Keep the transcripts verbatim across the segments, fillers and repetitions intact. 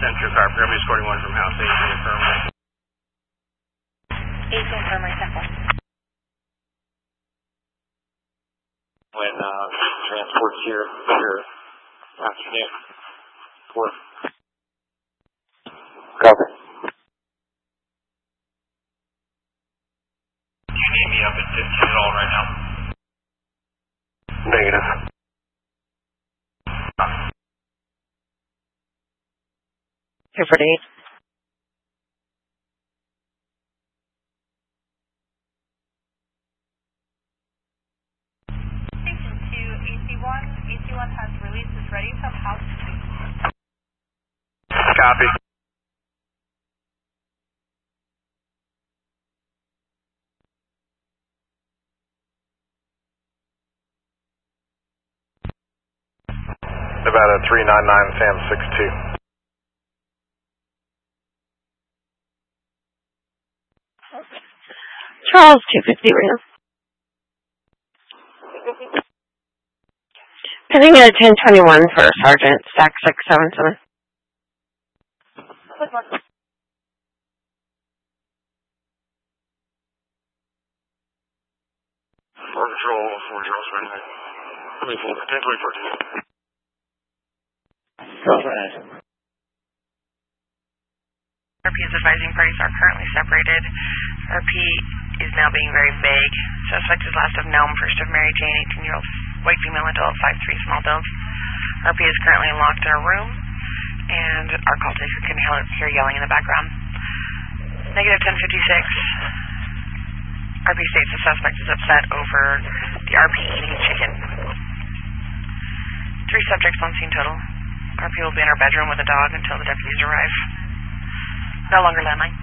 Send your car, Premier escorting one from house eight, confirm. eight, confirm, I sent one. When uh, transport's here, here, afternoon. Four. Copy. Do you need me up at fifteen at all right now? Negative. Here for eight. Station two, A C one. A C one has releases ready from house two. Copy. About a three nine nine Sam six two. Charles, two fifty right now. Pending at ten twenty-one for Sergeant, stack six seven seven. Four control, four Charles Fahrenheit. twenty-four, ten twenty-four. Go ahead. R P is advising parties are currently separated. R P is now being very vague. Suspect is last of Nelm, first of Mary Jane, eighteen-year-old white female adult, five three, small build. R P is currently locked in a room, and our call taker can hear yelling in the background. Negative ten fifty-six. R P states the suspect is upset over the R P eating chicken. Three subjects on scene total. R P will be in our bedroom with a dog until the deputies arrive. No longer landline.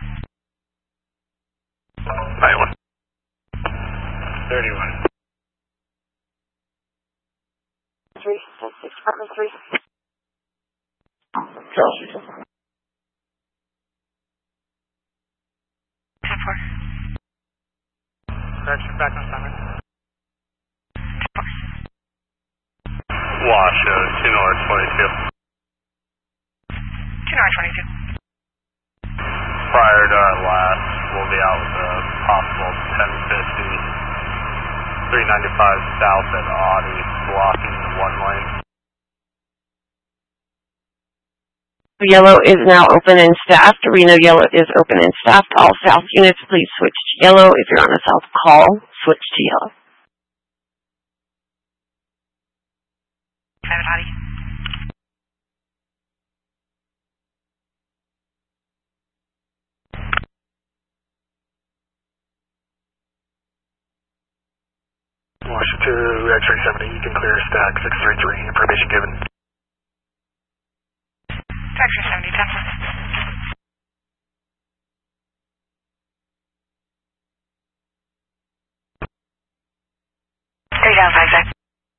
ninety-one. thirty-one. Three, six, six, apartment three. Charles. ten four. Correction, back on summit. ten four. Wash, uh, two north, twenty-two. two north, twenty-two. Prior to our last, we'll be out with a possible ten fifty. three ninety-five south at Audi, blocking one lane. Yellow is now open and staffed. Reno Yellow is open and staffed. All south units, please switch to yellow. If you're on a south call, switch to yellow. Private Audi. Washington two, X-ray seventy, you can clear stack six three three, information given. X-ray seventy, ten four. Three down, five six.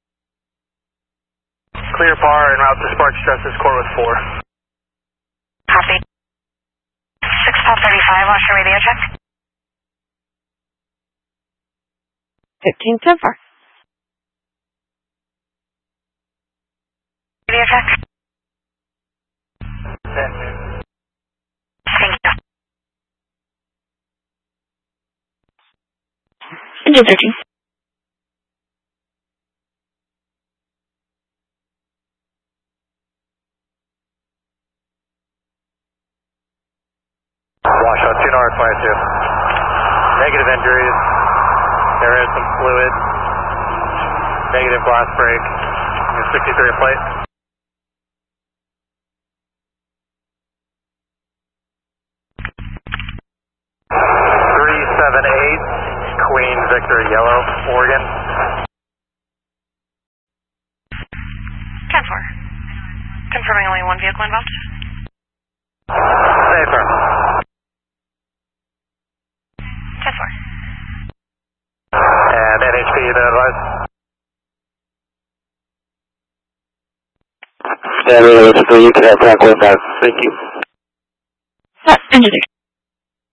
Clear par and route to Spark Stresses, core with four. Copy. six twelve thirty-five, watch your radio check. Fifteen ten four. Radio check. ten. Thank you. Engine thirteen. Washout two north, twenty-two. Negative injuries. There is some fluid. Negative glass break. sixty-three plate. three seven eight, Queen Victor Yellow, Oregon. ten four. Confirming only one vehicle involved. Safer. ten four. And N H P, the advice. Standard, you can have back with that. Thank you. Engineer.